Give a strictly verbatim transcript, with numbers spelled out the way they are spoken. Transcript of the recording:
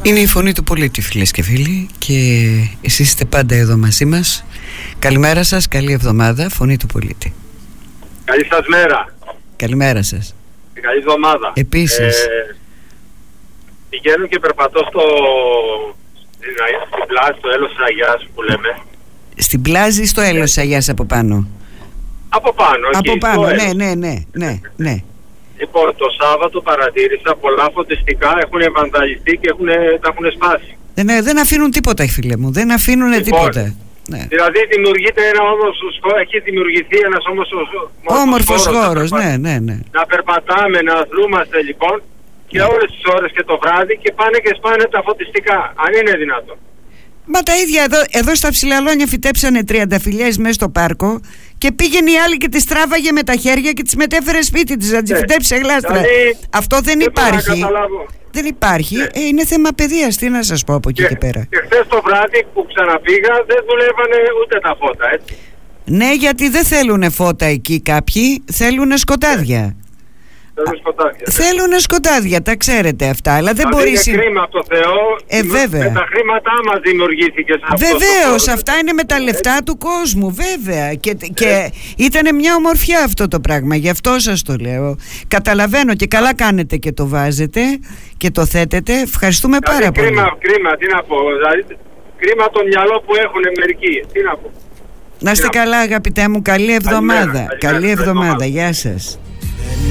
Είναι η φωνή του πολίτη, φίλες και φίλοι, και εσείς είστε πάντα εδώ μαζί μας. Καλημέρα σας, καλή εβδομάδα, φωνή του πολίτη. Καλή σας μέρα. Καλημέρα σας. Καλή εβδομάδα. Επίσης. Ε, πηγαίνω και περπατώ στο, στην, στην πλάζη, στο έλος της Αγιάς που λέμε. Στην πλάζη ή στο έλος της Αγιάς από πάνω? Από πάνω. Από εκεί, πάνω, ναι, ναι, ναι, ναι, ναι. Λοιπόν, το Σάββατο παρατήρησα πολλά φωτιστικά έχουν βανταλιστεί και έχουν, τα έχουν σπάσει. Ναι, ναι, δεν αφήνουν τίποτα, φίλε μου, δεν αφήνουν λοιπόν, τίποτα. Ναι. Δηλαδή δημιουργείται ένα όμορφος, έχει δημιουργηθεί ένας όμορφος, όμορφος χώρος, ναι, ναι, ναι. Να περπατάμε, να αθλούμαστε λοιπόν και ναι. όλες τις ώρες και το βράδυ και πάνε και σπάνε τα φωτιστικά, αν είναι δυνατόν. Μα τα ίδια εδώ, εδώ στα Ψηλαλόνια φυτέψανε τριανταφυλλιές μέσα στο πάρκο και πήγαινε η άλλη και τις τράβαγε με τα χέρια και τις μετέφερε σπίτι της να τις ναι. φυτέψει σε γλάστρα. Δηλαδή, αυτό δεν, δεν υπάρχει. Δεν υπάρχει. Ναι. Ε, είναι θέμα παιδείας. Τι να σας πω από εκεί και, και πέρα. Και χθες το βράδυ που ξαναπήγα δεν δουλεύανε ούτε τα φώτα, έτσι. Ναι, γιατί δεν θέλουν φώτα εκεί κάποιοι. Θέλουν σκοτάδια. Ναι. Θέλουν σκοτάδια. Ναι. Θέλουν σκοτάδια, τα ξέρετε αυτά. Αλλά δεν μπορεί. Είναι κρίμα από το Θεό. Ε, βέβαια. Με τα χρήματά μας δημιουργήθηκε σε αυτό. Βεβαίως, αυτά είναι με τα λεφτά έτσι. Του κόσμου, βέβαια. Και, και ήταν μια ομορφιά αυτό το πράγμα. Γι' αυτό σας το λέω. Καταλαβαίνω και καλά κάνετε και το βάζετε και το θέτετε. Ευχαριστούμε δηλαδή, πάρα κρίμα, πολύ. Κρίμα, τι να πω. Δηλαδή, κρίμα το μυαλό που έχουν μερικοί. Τι να πω. Να είστε καλά, αγαπητέ μου. Καλή εβδομάδα. Καλή εβδομάδα. Γεια σας.